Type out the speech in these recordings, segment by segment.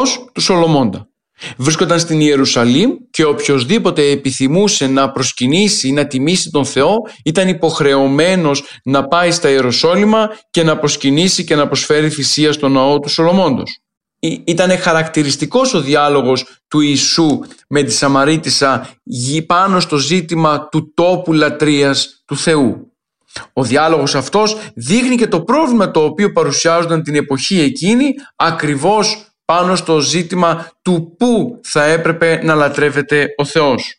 του Σολομώντα. Βρίσκονταν στην Ιερουσαλήμ και οποιοσδήποτε επιθυμούσε να προσκυνήσει ή να τιμήσει τον Θεό ήταν υποχρεωμένος να πάει στα Ιεροσόλυμα και να προσκυνήσει και να προσφέρει θυσία στο ναό του Σολομώντος. Ήταν χαρακτηριστικός ο διάλογος του Ιησού με τη Σαμαρίτισσα πάνω στο ζήτημα του τόπου λατρείας του Θεού. Ο διάλογος αυτός δείχνει και το πρόβλημα το οποίο παρουσιάζονταν την εποχή εκείνη, ακριβώς πάνω στο ζήτημα του πού θα έπρεπε να λατρεύεται ο Θεός.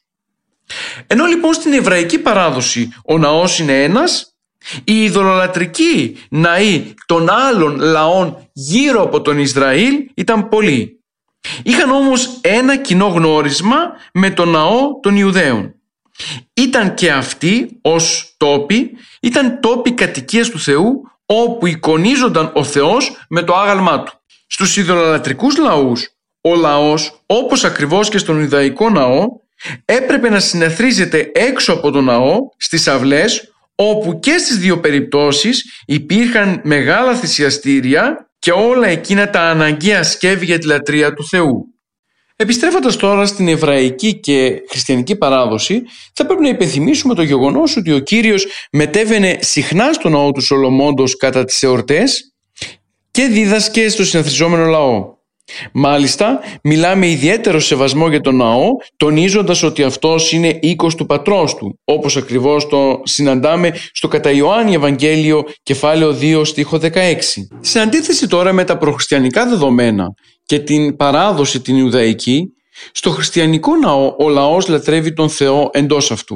Ενώ λοιπόν στην εβραϊκή παράδοση ο ναός είναι ένας, οι ειδωλολατρικοί ναοί των άλλων λαών γύρω από τον Ισραήλ ήταν πολλοί. Είχαν όμως ένα κοινό γνώρισμα με τον ναό των Ιουδαίων. Ήταν και αυτοί ως τόποι, ήταν τόποι κατοικίας του Θεού, όπου εικονίζονταν ο Θεός με το άγαλμά του. Στους ειδωλολατρικούς λαούς, ο λαός, όπως ακριβώς και στον Ιουδαϊκό ναό, έπρεπε να συναθρίζεται έξω από τον ναό, στις αυλές, όπου και στις δύο περιπτώσεις υπήρχαν μεγάλα θυσιαστήρια και όλα εκείνα τα αναγκαία σκεύη για τη λατρεία του Θεού. Επιστρέφοντας τώρα στην εβραϊκή και χριστιανική παράδοση, θα πρέπει να υπενθυμίσουμε το γεγονός ότι ο Κύριος μετέβαινε συχνά στο ναό του Σολομώντος κατά τις εορτές και δίδασκε στο συναθριζόμενο λαό. Μάλιστα, μιλάμε ιδιαίτερο σεβασμό για τον ναό, τονίζοντας ότι αυτός είναι οίκος του πατρός του, όπως ακριβώς το συναντάμε στο κατά Ιωάννη Ευαγγέλιο κεφάλαιο 2 στίχο 16. Σε αντίθεση τώρα με τα προχριστιανικά δεδομένα και την παράδοση την Ιουδαϊκή, στο χριστιανικό ναό ο λαός λατρεύει τον Θεό εντός αυτού.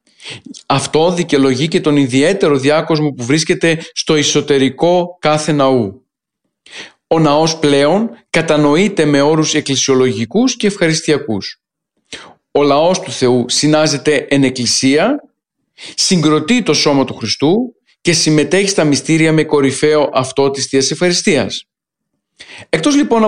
Αυτό δικαιολογεί και τον ιδιαίτερο διάκοσμο που βρίσκεται στο εσωτερικό κάθε ναού. Ο ναός πλέον κατανοείται με όρους εκκλησιολογικούς και ευχαριστιακούς. Ο λαός του Θεού συνάζεται εν εκκλησία, συγκροτεί το σώμα του Χριστού και συμμετέχει στα μυστήρια με κορυφαίο αυτό της Θείας Ευχαριστίας. Εκτός λοιπόν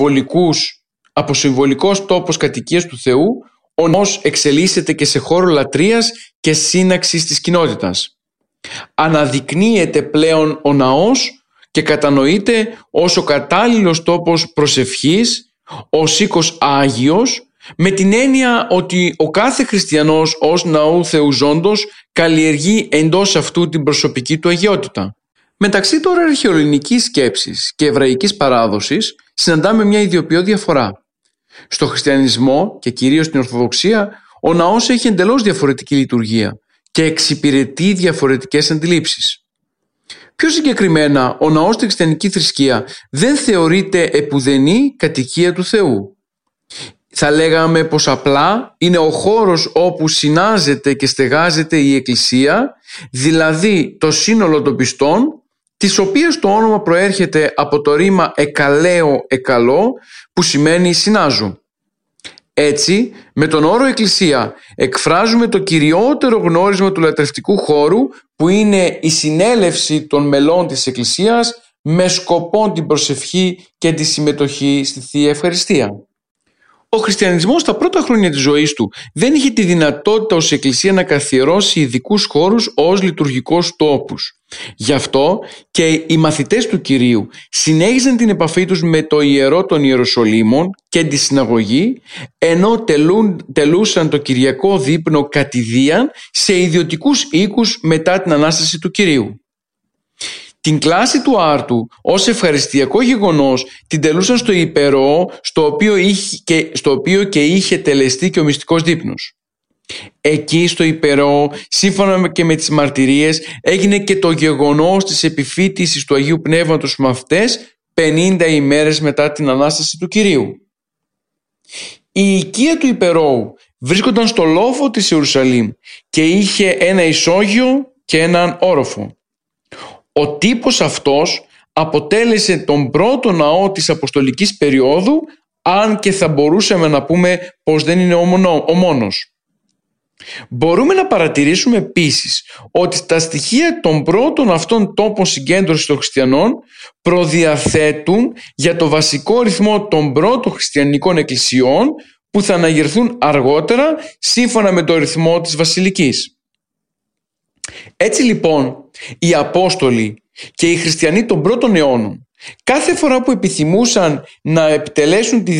από συμβολικός τόπος κατοικίας του Θεού, ο ναός εξελίσσεται και σε χώρο λατρείας και σύναξης της κοινότητας. Αναδεικνύεται πλέον ο ναός και κατανοείται ως ο κατάλληλος τόπος προσευχής, ως οίκος Άγιος, με την έννοια ότι ο κάθε χριστιανός ως ναού Θεού ζώντος καλλιεργεί εντός αυτού την προσωπική του αγιότητα. Μεταξύ τώρα αρχαιοελληνικής σκέψης και εβραϊκής παράδοσης συναντάμε μια ιδιοποιώ διαφορά. Στο χριστιανισμό και κυρίως στην Ορθοδοξία, ο ναός έχει εντελώς διαφορετική λειτουργία και εξυπηρετεί διαφορετικές αντιλήψεις. Πιο συγκεκριμένα, ο ναός στη χριστιανική θρησκεία δεν θεωρείται επουδενή κατοικία του Θεού. Θα λέγαμε πως απλά είναι ο χώρος όπου συνάζεται και στεγάζεται η Εκκλησία, δηλαδή το σύνολο των πιστών, της οποίας το όνομα προέρχεται από το ρήμα εκαλέω εκαλώ, που σημαίνει συνάζω. Έτσι, με τον όρο Εκκλησία εκφράζουμε το κυριότερο γνώρισμα του λατρευτικού χώρου, που είναι η συνέλευση των μελών της Εκκλησίας με σκοπό την προσευχή και τη συμμετοχή στη Θεία Ευχαριστία. Ο χριστιανισμός στα πρώτα χρόνια της ζωής του δεν είχε τη δυνατότητα ως Εκκλησία να καθιερώσει ειδικούς χώρους ως λειτουργικούς τόπους. Γι' αυτό και οι μαθητές του Κυρίου συνέχιζαν την επαφή τους με το ιερό των Ιεροσολύμων και τη συναγωγή, ενώ τελούσαν το Κυριακό δείπνο κατηδίαν σε ιδιωτικούς οίκους μετά την Ανάσταση του Κυρίου. Την κλάση του άρτου ως ευχαριστιακό γεγονός την τελούσαν στο υπερό, στο οποίο και είχε τελεστεί και ο μυστικός δείπνος. Εκεί στο υπερό, σύμφωνα και με τις μαρτυρίες, έγινε και το γεγονός της επιφύτησης του Αγίου Πνεύματος με αυτές 50 ημέρες μετά την Ανάσταση του Κυρίου. Η οικία του υπερώου βρίσκονταν στο λόφο της Ιερουσαλήμ και είχε ένα ισόγειο και έναν όροφο. Ο τύπος αυτός αποτέλεσε τον πρώτο ναό της Αποστολικής περίοδου, αν και θα μπορούσαμε να πούμε πως δεν είναι ο μόνος. Μπορούμε να παρατηρήσουμε επίσης ότι τα στοιχεία των πρώτων αυτών τόπων συγκέντρωσης των χριστιανών προδιαθέτουν για το βασικό ρυθμό των πρώτων χριστιανικών εκκλησιών που θα αναγερθούν αργότερα σύμφωνα με το ρυθμό της βασιλικής. Έτσι λοιπόν οι Απόστολοι και οι χριστιανοί των πρώτων αιώνων Κάθε φορά που επιθυμούσαν να επιτελέσουν τη